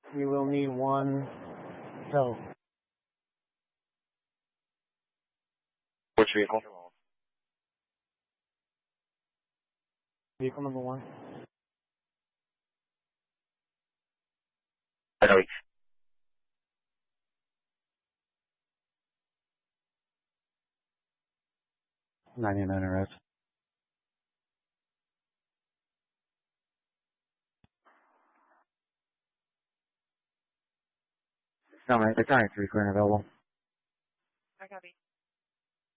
You will need one tow. Which vehicle? Vehicle number 1. Sorry. 99 arrest. It's only 3 current available. I copy.